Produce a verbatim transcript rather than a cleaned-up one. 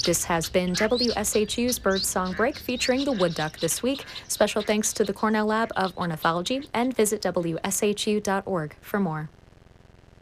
This has been W S H U's Birdsong Break featuring the wood duck this week. Special thanks to the Cornell Lab of Ornithology, and visit W S H U dot org for more.